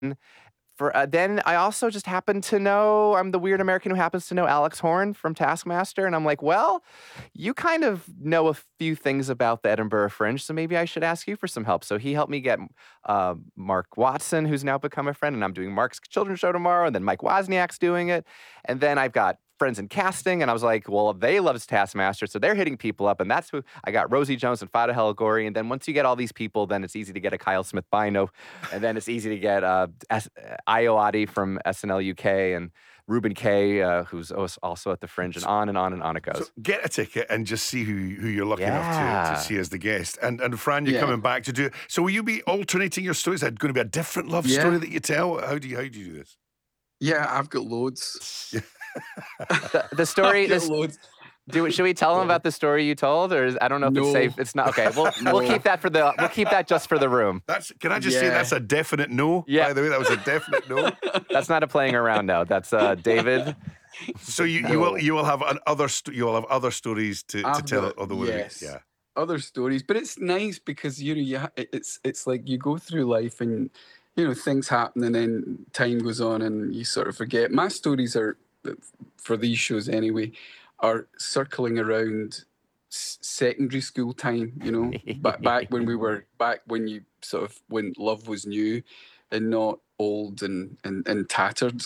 Then I also just happen to know I'm the weird American who happens to know Alex Horn from Taskmaster, and I'm like, well, you kind of know a few things about the Edinburgh Fringe, so maybe I should ask you for some help. So he helped me get Mark Watson, who's now become a friend, and I'm doing Mark's children's show tomorrow, and then Mike Wozniak's doing it, and then I've got friends in casting, and I was like, well, they love Taskmaster, so they're hitting people up, and that's who I got. Rosie Jones and Fada Helgori, and then once you get all these people, then it's easy to get a Kyle Smith Bino, and then it's easy to get Ayo Adi from SNL UK, and Ruben K, who's also at the Fringe, and on and on and on it goes. So get a ticket and just see who you're lucky enough to see as the guest. And Fran, you're coming back to do it. So will you be alternating your stories? Is that going to be a different love story that you tell? How do you do this? Yeah, I've got loads. The story. Should we tell them about the story you told, or I don't know if it's safe? It's not okay. We'll keep that We'll keep that just for the room. Can I just say that's a definite no? Yeah. By the way, that was a definite no. That's not a playing around now. That's David. So you will have other stories to tell other women. Yes. Yeah. Other stories, but it's nice because it's like you go through life and things happen and then time goes on and you sort of forget. My stories are, for these shows anyway, are circling around secondary school time, back when you sort of, when love was new and not old and tattered.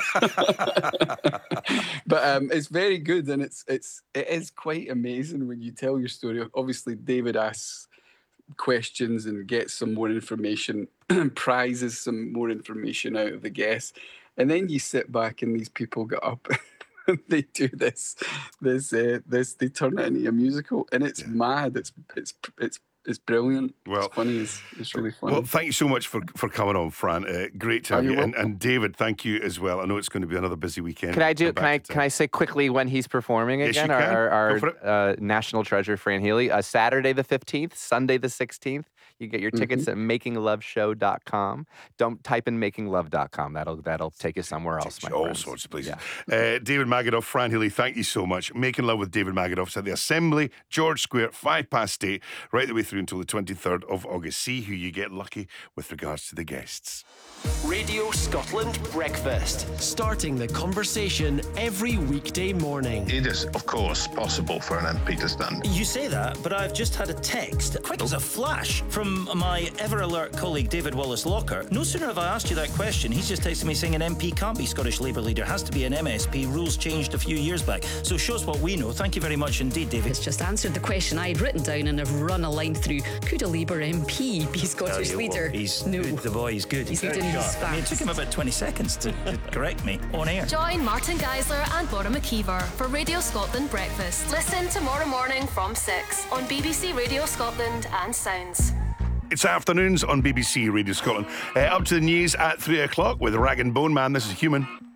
But it's very good, and it is quite amazing when you tell your story. Obviously, David asks questions and gets some more information, prizes some more information out of the guests, and then you sit back and these people get up. They do this. They turn it into a musical, and it's mad. It's brilliant. Well, it's funny. It's really funny. Well, thank you so much for coming on, Fran. Great to have you. And David, thank you as well. I know it's going to be another busy weekend. Can I say quickly when he's performing again? Yes, you can. Our national treasure, Fran Healy. Saturday the 15th, Sunday the 16th. You get your tickets at makingloveshow.com. Don't type in makinglove.com. That'll take you somewhere else. All sorts of places. Yeah. David Magadoff, Fran Healy, thank you so much. Making Love with David Magadoff's at the Assembly, George Square, 8:05, right the way through until the 23rd of August. See who you get lucky with regards to the guests. Radio Scotland Breakfast. Starting the conversation every weekday morning. It is, of course, possible for an MP to stand. You say that, but I've just had a text, quick as a flash, from my ever-alert colleague David Wallace-Locker. No sooner have I asked you that question, he's just texted me saying an MP can't be Scottish Labour leader, has to be an MSP. Rules changed a few years back. So shows what we know. Thank you very much indeed, David. It's just answered the question I'd written down and have run a line through. Could a Labour MP be Scottish leader? No. The boy is good. He's leading his fast. It took him about 20 seconds to correct me on air. Join Martin Geisler and Bora McKeever for Radio Scotland Breakfast. Listen tomorrow morning from 6 on BBC Radio Scotland and Sounds. It's afternoons on BBC Radio Scotland. Up to the news at 3 o'clock with Rag and Bone Man. This is Human.